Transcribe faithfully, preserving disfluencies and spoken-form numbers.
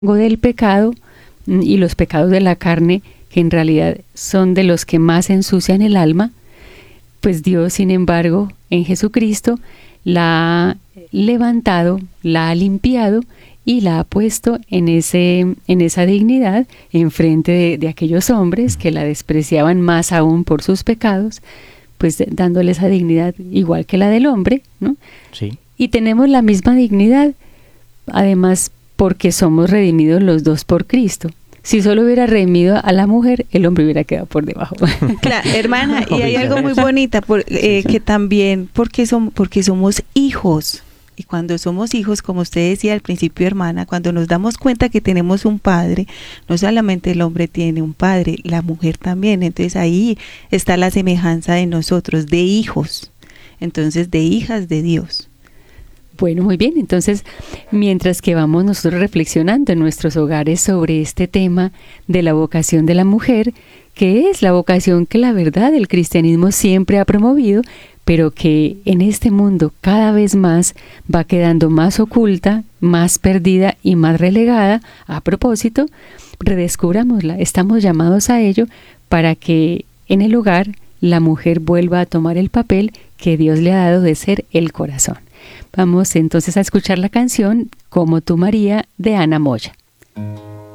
del pecado mm, y los pecados de la carne, que en realidad son de los que más ensucian el alma, pues Dios, sin embargo, en Jesucristo la ha levantado, la ha limpiado y la ha puesto en ese, en esa dignidad en frente de, de aquellos hombres que la despreciaban más aún por sus pecados, pues dándole esa dignidad igual que la del hombre, ¿no? Sí. Y tenemos la misma dignidad, además porque somos redimidos los dos por Cristo. Si solo hubiera redimido a la mujer, el hombre hubiera quedado por debajo. Claro, hermana, y hay algo muy bonita, por, eh, que también porque, som, porque somos hijos. Y cuando somos hijos, como usted decía al principio, hermana, cuando nos damos cuenta que tenemos un padre, no solamente el hombre tiene un padre, la mujer también. Entonces ahí está la semejanza de nosotros, de hijos, entonces de hijas de Dios. Bueno, muy bien. Entonces, mientras que vamos nosotros reflexionando en nuestros hogares sobre este tema de la vocación de la mujer, que es la vocación que la verdad el cristianismo siempre ha promovido, pero que en este mundo cada vez más va quedando más oculta, más perdida y más relegada. A propósito, redescubrámosla. Estamos llamados a ello para que en el hogar la mujer vuelva a tomar el papel que Dios le ha dado de ser el corazón. Vamos entonces a escuchar la canción Como tú, María, de Ana Moya.